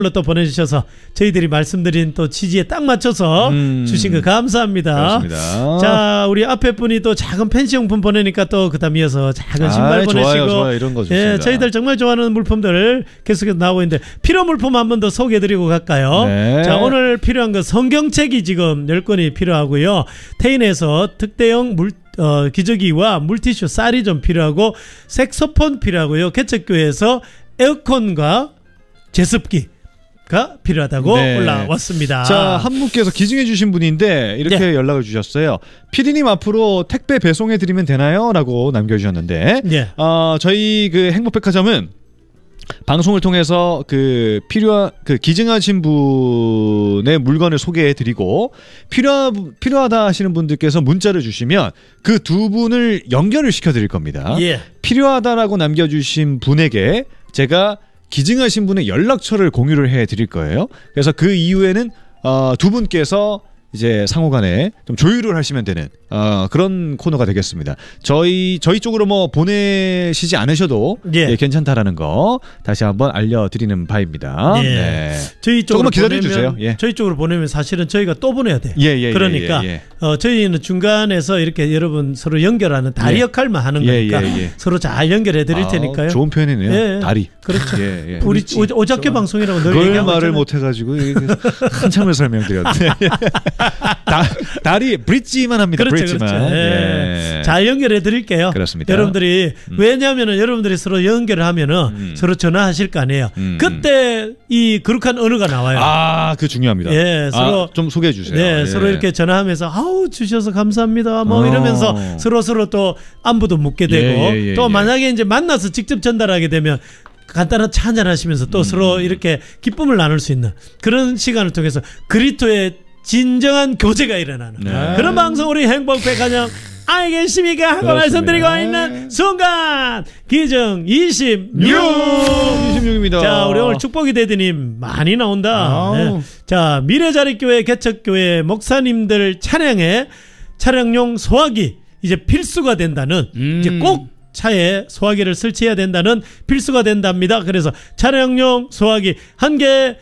또 보내주셔서 저희들이 말씀드린 또 취지에 딱 맞춰서 주신 거 감사합니다. 그렇습니다. 자, 우리 앞에 분이 또 작은 펜시용품 보내니까 또 그다음 이어서 작은 신발 보내시고 좋아요. 이런 거 좋습니다. 예, 저희들 정말 좋아하는 물품들 계속해서 나오고 있는데 필요 물품 한 번 더 소개해드리고 갈까요? 네. 자, 오늘 필요한 거 성경책이 지금 10권이 필요하고요. 태인에서 특대형 기저귀와 물티슈 쌀이 좀 필요하고 색소폰 필요하고요. 개척교회에서 에어컨과 제습기가 필요하다고 올라왔습니다. 자, 한 분께서 기증해 주신 분인데 이렇게 연락을 주셨어요. PD님 앞으로 택배 배송해 드리면 되나요? 라고 남겨주셨는데 저희 그 행복백화점은 방송을 통해서 기증하신 분의 물건을 소개해 드리고 필요하다 하시는 분들께서 문자를 주시면 그 두 분을 연결을 시켜 드릴 겁니다. 필요하다라고 남겨주신 분에게 제가 기증하신 분의 연락처를 공유를 해 드릴 거예요. 그래서 그 이후에는 두 분께서 이제 상호간에 좀 조율을 하시면 되는 그런 코너가 되겠습니다. 저희 쪽으로 뭐 보내시지 않으셔도 괜찮다라는 거 다시 한번 알려드리는 바입니다. 저희 쪽으로 조금만 기다려 주세요. 저희 쪽으로 보내면 사실은 저희가 또 보내야 돼요. 그러니까 저희는 중간에서 이렇게 여러분 서로 연결하는 다리 역할만 하는 거니까 서로 잘 연결해 드릴 테니까요. 좋은 표현이네요. 다리. 그렇죠. 우리 오작교 방송이라고 늘 그걸 말을 못 해가지고 한참을 설명드렸는데 다리 브릿지만 합니다. 그렇죠. 잘 연결해 드릴게요. 그렇습니다. 여러분들이 왜냐하면은 여러분들이 서로 연결을 하면은 서로 전화하실 거 아니에요. 그때 이 거룩한 언어가 나와요. 그 중요합니다. 서로 좀 소개해 주세요. 서로 이렇게 전화하면서 아우 주셔서 감사합니다. 뭐 이러면서 서로 또 안부도 묻게 되고 또 만약에 이제 만나서 직접 전달하게 되면 간단한 차 한잔 하시면서 또 서로 이렇게 기쁨을 나눌 수 있는 그런 시간을 통해서 그리스도의 진정한 교제가 일어나는 그런 방송 우리 행복백화점 알겠습니까? 하고 말씀드리고 있는 순간 기증 26입니다. 자, 우리 오늘 축복이 되드님 많이 나온다. 자, 미래자립교회 개척교회 목사님들 차량용 소화기 이제 필수가 된다는 이제 꼭 차에 소화기를 설치해야 된다는 필수가 된답니다. 그래서 차량용 소화기 1개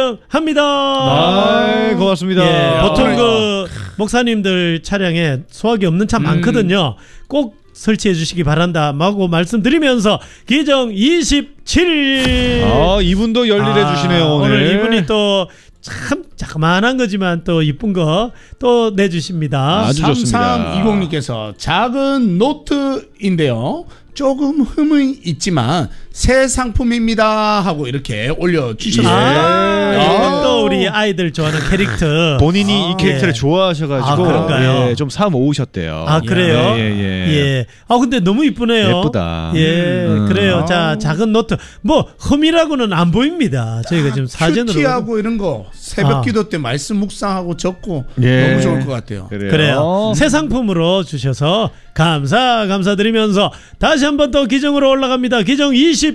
기증합니다. 고맙습니다. 보통 목사님들 차량에 소화기 없는 차 많거든요. 꼭 설치해 주시기 바란다 하고 말씀드리면서 기증 27. 이분도 열일해 주시네요. 오늘 이분이 또 참 자그마한 거지만 또 이쁜 거 또 내주십니다. 아주 좋습니다. 3320님께서 작은 노트인데요. 조금 흠이 있지만 새 상품입니다 하고 이렇게 올려주셨습니다. 이건 또 우리 아이들 좋아하는 캐릭터. 본인이 이 캐릭터를 좋아하셔가지고 그런가요? 좀 사 모으셨대요. 그래요? 근데 너무 이쁘네요. 예쁘다. 그래요. 자, 작은 노트. 뭐 흠이라고는 안 보입니다. 저희가 지금 사진으로. 큐티하고 이런 거 새벽 기도 때 말씀 묵상하고 적고 너무 좋을 것 같아요. 그래요. 새 상품으로 주셔서 감사드리면서 다시 한번 또 기정으로 올라갑니다. 기정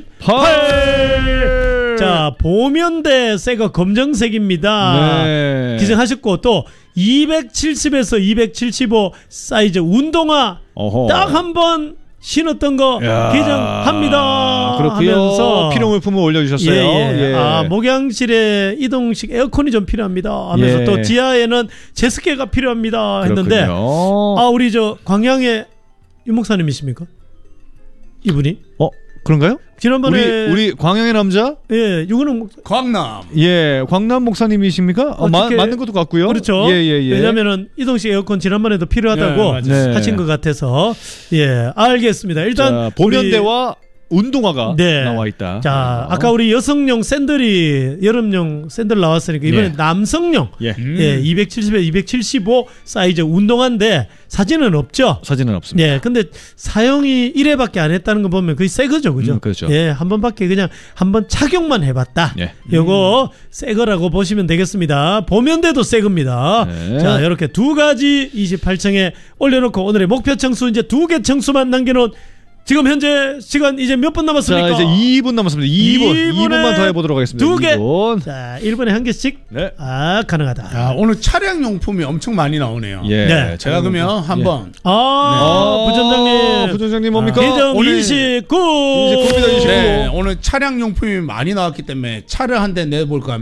28. 자, 보면대 새거 검정색입니다. 기정하셨고 또 270에서 275 사이즈 운동화 딱 한 번 신었던 거 기정합니다. 그렇고요. 하면서 필요물품을 올려주셨어요. 목양실에 이동식 에어컨이 좀 필요합니다 하면서 또 지하에는 제습기가 필요합니다 했는데 우리 광양의 유목사님이십니까? 이분이? 그런가요? 지난번에 우리 광양의 남자? 이거는 광남. 광남 목사님이십니까? 맞는 것도 같고요. 그렇죠. 왜냐면은 이동식 에어컨 지난번에도 필요하다고 하신 것 같아서 알겠습니다. 일단 보면대와 운동화가 나와 있다. 자, 아까 우리 여성용 샌들이 여름용 샌들 나왔으니까 이번에 남성용 270에 275 사이즈 운동화인데 사진은 없죠? 사진은 없습니다. 근데 사용이 1회밖에 안 했다는 거 보면 거의 새 거죠, 그죠? 그렇죠. 한 번밖에 그냥 한 번 착용만 해봤다. 요거 새 거라고 보시면 되겠습니다. 보면대도 새 겁니다. 자, 이렇게 두 가지 28층에 올려놓고 오늘의 목표 청수 이제 2개 청수만 남겨놓은 지금 현재 시간 이제 몇 분 남았습니까? 자, 이제 2분 남았습니다. 2분만 더 해보도록 하겠습니다. 2개. 자, 1분에 1개씩. 가능하다. 오늘 차량 용품이 엄청 많이 나오네요. 제가 그러면 한번. 부점장님 뭡니까? 기정 29. 29입니다. 29. 오늘 차량 용품이 많이 나왔기 때문에 차를 한 대 내볼까 합니다.